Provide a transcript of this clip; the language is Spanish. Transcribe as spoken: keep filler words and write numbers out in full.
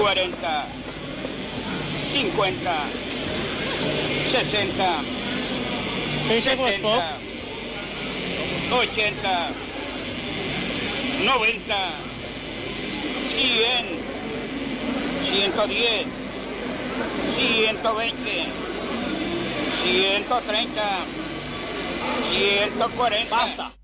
cuarenta, cincuenta, sesenta, setenta, ochenta, noventa, cien, ciento diez, ciento veinte, ciento treinta, ciento cuarenta. Basta.